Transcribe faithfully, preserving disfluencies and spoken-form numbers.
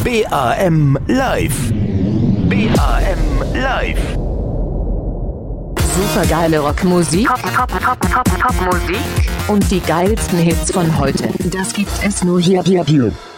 B A M live. B A M live. Supergeile Rockmusik. Top, top, top, top, top Musik. Und die geilsten Hits von heute. Das gibt es nur hier, hier, hier.